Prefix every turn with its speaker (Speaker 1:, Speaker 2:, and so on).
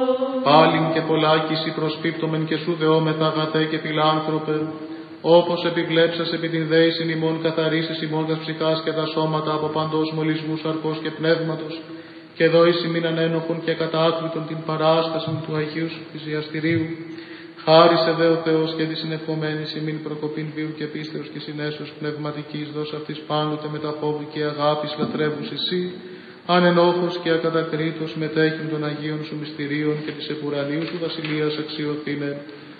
Speaker 1: Πάλιν και πολλάκισι προσπίπτωμεν και σου δεόμεθα αγαθέ και φιλάνθρωπε, όπως επιβλέψας επί την δέησιν ημών καθαρίσεις ημών τας ψυχάς και τα σώματα από παντός μολυσμού σαρκός και πνεύματος, και δόης ημίν ανένοχον και κατάκλητον την παράσταση του Αγίου σου θυσιαστηρίου. Χάρισε δε ο Θεός και τη συνευχομένης ημίν προκοπήν βίου και πίστεως και συνέσεως πνευματικής, δώσ' αυτής πάντοτε με τα φόβου και αγάπης λατρεύους εσύ, ανενόχος και ακατακρίτως μετέχειν των Αγίων σου μυστηρίων και της επουρανίου σου βασιλείας αξιωθήνε.